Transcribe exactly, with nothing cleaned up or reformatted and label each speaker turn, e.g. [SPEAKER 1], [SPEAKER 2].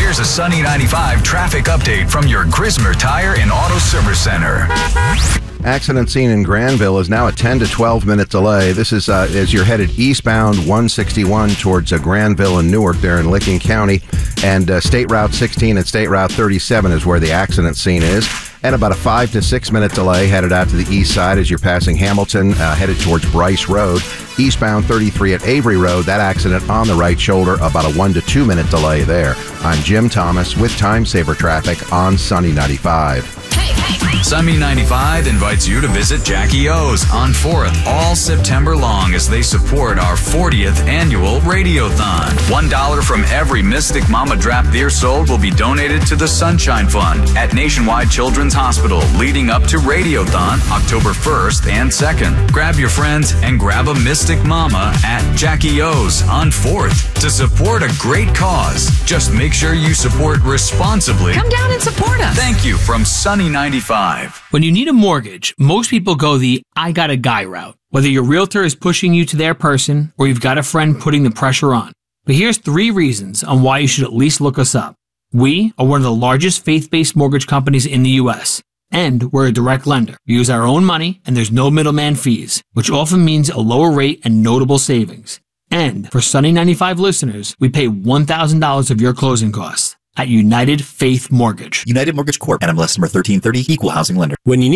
[SPEAKER 1] Here's a Sunny ninety-five traffic update from your Grismer Tire and Auto Service Center.
[SPEAKER 2] Accident scene in Granville is now a ten to twelve minute delay. This is uh, as you're headed eastbound one sixty-one towards uh, Granville and Newark there in Licking County. And uh, State Route sixteen and State Route thirty-seven is where the accident scene is. And about a five to six minute delay headed out to the east side as you're passing Hamilton, uh, headed towards Bryce Road. Eastbound thirty-three at Avery Road, that accident on the right shoulder, about a one to two minute delay there. I'm Jim Thomas with Time Saver Traffic on Sunny ninety-five.
[SPEAKER 1] Sunny ninety-five invites you to visit Jackie O's on fourth all September long as they support our fortieth annual Radiothon. One dollar from every Mystic Mama draft beer sold will be donated to the Sunshine Fund at Nationwide Children's Hospital leading up to Radiothon October first and second. Grab your friends and grab a Mystic Mama at Jackie O's on fourth to support a great cause. Just make sure you support responsibly.
[SPEAKER 3] Come down and support us.
[SPEAKER 1] Thank you from Sunny ninety-five.
[SPEAKER 4] When you need a mortgage, most people go the I got a guy route. Whether your realtor is pushing you to their person or you've got a friend putting the pressure on. But here's three reasons on why you should at least look us up. We are one of the largest faith-based mortgage companies in the U S, and we're a direct lender. We use our own money and there's no middleman fees, which often means a lower rate and notable savings. And for Sunny ninety-five listeners, we pay one thousand dollars of your closing costs at United Faith Mortgage.
[SPEAKER 5] United Mortgage Corp. N M L S number thirteen thirty, Equal Housing Lender.
[SPEAKER 6] When you need